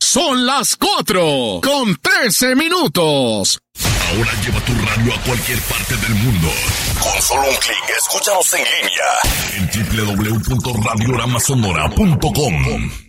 Son las 4:13. Ahora lleva tu radio a cualquier parte del mundo. Con solo un clic, escúchanos en línea en www.radiogramasonora.com.